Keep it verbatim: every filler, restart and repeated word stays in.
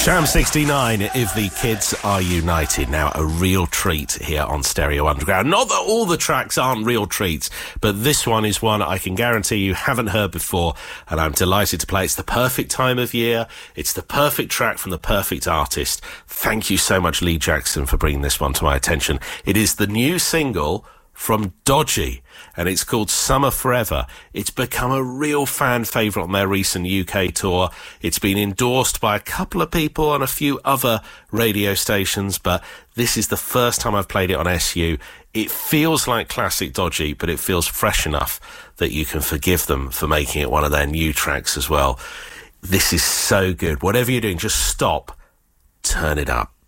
Jam sixty-nine, If the Kids Are United. Now, a real treat here on Stereo Underground. Not that all the tracks aren't real treats, but this one is one I can guarantee you haven't heard before, and I'm delighted to play. It's the perfect time of year. It's the perfect track from the perfect artist. Thank you so much, Lee Jackson, for bringing this one to my attention. It is the new single from Dodgy, and it's called Summer Forever. It's become a real fan favourite on their recent U K tour. It's been endorsed by a couple of people on a few other radio stations, but this is the first time I've played it on S U. It feels like classic Dodgy, but it feels fresh enough that you can forgive them for making it one of their new tracks as well. This is so good. Whatever you're doing, just stop, turn it up.